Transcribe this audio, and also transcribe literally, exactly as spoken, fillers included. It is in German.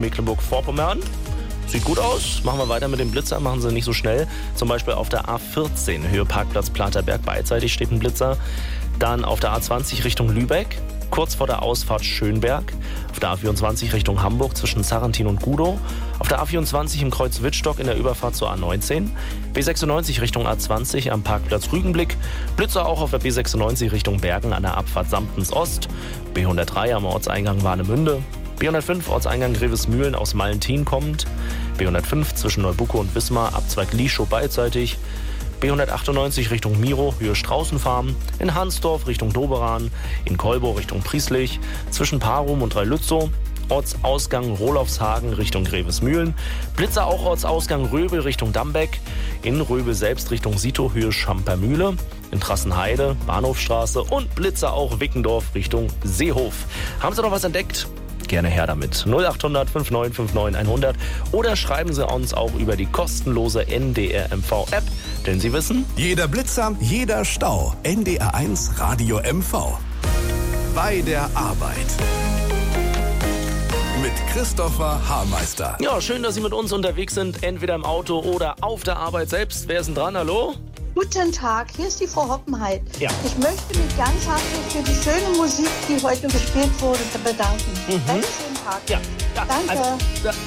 Mecklenburg-Vorpommern. Sieht gut aus. Machen wir weiter mit dem Blitzer, machen Sie nicht so schnell. Zum Beispiel auf der A vierzehn, Höhe Parkplatz Platerberg, beidseitig steht ein Blitzer. Dann auf der A zwanzig Richtung Lübeck, kurz vor der Ausfahrt Schönberg. Auf der A vierundzwanzig Richtung Hamburg zwischen Sarrentin und Gudow. Auf der A vierundzwanzig im Kreuz Wittstock in der Überfahrt zur A neunzehn. B sechsundneunzig Richtung A zwanzig am Parkplatz Rügenblick. Blitzer auch auf der B sechsundneunzig Richtung Bergen an der Abfahrt Samtens Ost. B hundertdrei am Ortseingang Warnemünde. B hundertfünf Ortseingang Grevesmühlen aus Mallentin kommend. B hundertfünf zwischen Neubucko und Wismar, Abzweig Lieschow beidseitig. B hundertachtundneunzig Richtung Miro, Höhe Straußenfarm. In Hansdorf Richtung Doberan. In Kolbo Richtung Prieslich. Zwischen Parum und Dreilützow. Ortsausgang Rolofshagen Richtung Grevesmühlen. Blitzer auch Ortsausgang Röbel Richtung Dambeck. In Röbel selbst Richtung Sito, Höhe Schampermühle. In Trassenheide, Bahnhofstraße. Und Blitzer auch Wickendorf Richtung Seehof. Haben Sie noch was entdeckt? Gerne her damit. null acht hundert neunundfünfzig neunundfünfzig hundert oder schreiben Sie uns auch über die kostenlose N D R M V-App, denn Sie wissen... Jeder Blitzer, jeder Stau. N D R eins Radio M V. Bei der Arbeit. Mit Christopher Hameister. Ja, schön, dass Sie mit uns unterwegs sind, entweder im Auto oder auf der Arbeit selbst. Wer ist denn dran? Hallo? Guten Tag, hier ist die Frau Hoppenheit. Ja. Ich möchte mich ganz herzlich für die schöne Musik, die heute gespielt wurde, bedanken. Mhm. Einen schönen Tag. Ja, ja, Danke. Also, ja,